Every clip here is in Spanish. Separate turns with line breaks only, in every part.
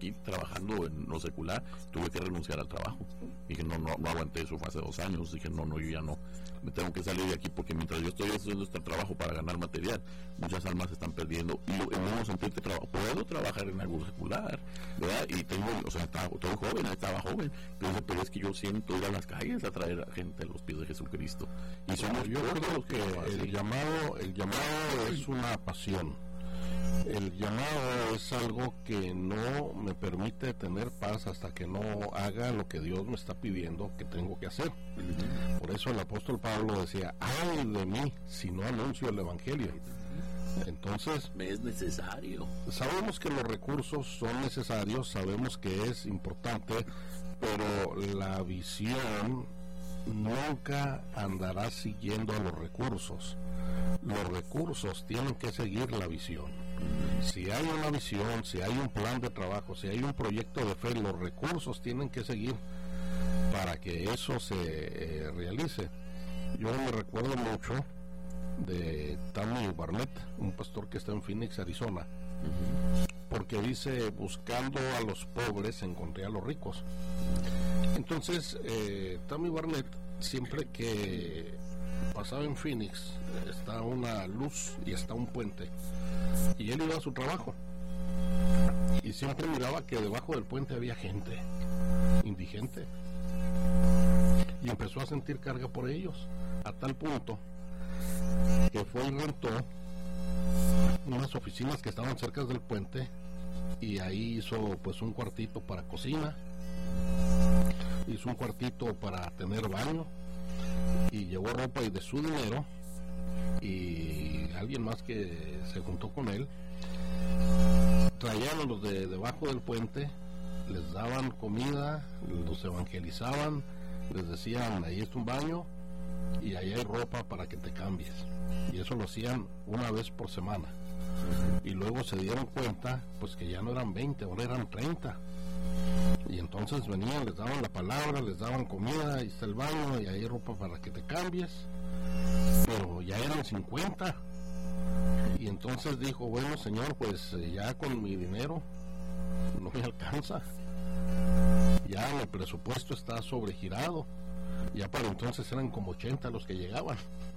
aquí trabajando en lo secular, tuve que renunciar al trabajo. Dije, no aguanté eso, fue hace 2 años. Dije, yo ya no, me tengo que salir de aquí, porque mientras yo estoy haciendo este trabajo para ganar material, muchas almas se están perdiendo. Y en el mismo sentido que puedo trabajar en algo secular, ¿verdad? Y tengo, estoy joven, estaba joven, pero es que yo siento ir a las calles a traer a gente a los pies de Jesucristo. Y somos,
yo creo que el llamado es una pasión. El llamado es algo que no me permite tener paz hasta que no haga lo que Dios me está pidiendo que tengo que hacer. Por eso el apóstol Pablo decía, ay de mí si no anuncio el evangelio. Entonces,
me es necesario.
Sabemos que los recursos son necesarios, sabemos que es importante, pero la visión nunca andará siguiendo a los recursos. Los recursos tienen que seguir la visión. Si hay una visión, si hay un plan de trabajo, si hay un proyecto de fe, los recursos tienen que seguir para que eso se realice. Yo me recuerdo mucho de Tammy Barnett, un pastor que está en Phoenix, Arizona, porque dice, buscando a los pobres encontré a los ricos. Entonces Tammy Barnett, siempre que pasaba en Phoenix, está una luz y está un puente, y él iba a su trabajo y siempre miraba que debajo del puente había gente indigente, y empezó a sentir carga por ellos, a tal punto que fue y rentó unas oficinas que estaban cerca del puente, y ahí hizo pues un cuartito para cocina, hizo un cuartito para tener baño, y llevó ropa y de su dinero, y alguien más que se juntó con él, traían a los de debajo del puente, les daban comida, los evangelizaban, les decían, ahí está un baño y ahí hay ropa para que te cambies, y eso lo hacían una vez por semana. Y luego se dieron cuenta pues que ya no eran 20, ahora eran 30, y entonces venían, les daban la palabra, les daban comida, ahí está el baño y ahí hay ropa para que te cambies, pero ya eran 50. Y entonces dijo, bueno Señor, pues ya con mi dinero no me alcanza, ya el presupuesto está sobregirado, ya para entonces eran como 80 los que llegaban.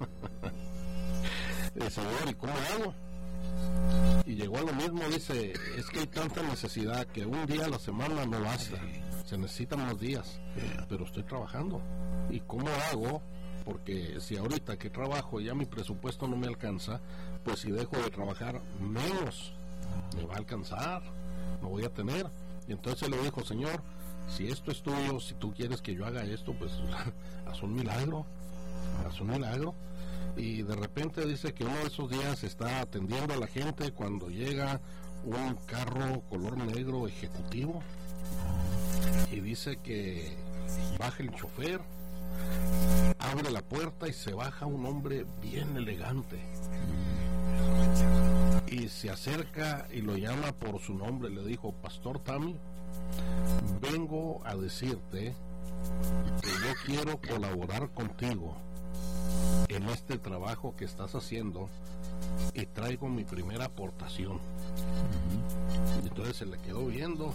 Señor, ¿y cómo hago? Y llegó a lo mismo, dice, es que hay tanta necesidad que un día a la semana no basta, se necesitan más días, pero estoy trabajando, ¿y cómo hago? Porque si ahorita que trabajo ya mi presupuesto no me alcanza, pues si dejo de trabajar menos me va a alcanzar, no voy a tener. Y entonces le dijo, Señor, si esto es tuyo, si tú quieres que yo haga esto, pues haz un milagro, haz un milagro. Y de repente dice que uno de esos días está atendiendo a la gente cuando llega un carro color negro ejecutivo, y dice que baja el chofer, abre la puerta y se baja un hombre bien elegante, y se acerca y lo llama por su nombre. Le dijo, Pastor Tammy, vengo a decirte que yo quiero colaborar contigo en este trabajo que estás haciendo y traigo mi primera aportación. Y entonces se le quedó viendo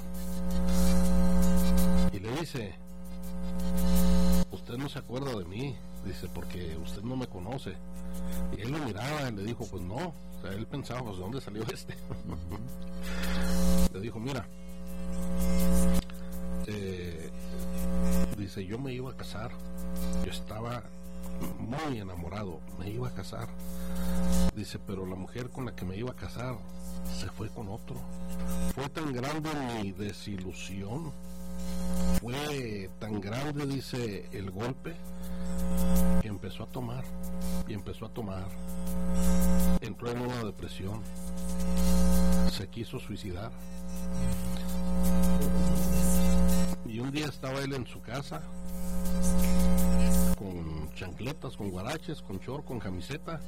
y le dice, usted no se acuerda de mí, dice, porque usted no me conoce. Y él lo miraba y le dijo, pues no, o sea, él pensaba, pues ¿de dónde salió este? Le dijo, mira, dice, yo me iba a casar, yo estaba muy enamorado, me iba a casar, dice, pero la mujer con la que me iba a casar se fue con otro. Fue tan grande mi desilusión, fue tan grande, dice, el golpe, que empezó a tomar, y empezó a tomar, entró en una depresión, se quiso suicidar. Y un día estaba él en su casa con chancletas, con guaraches, con short, con camiseta,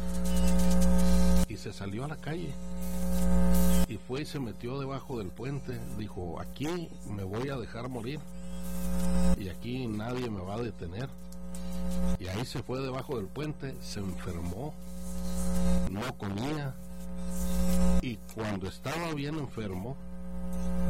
y se salió a la calle y fue y se metió debajo del puente. Dijo, aquí me voy a dejar morir y aquí nadie me va a detener. Y ahí se fue debajo del puente, se enfermó, no comía, y cuando estaba bien enfermo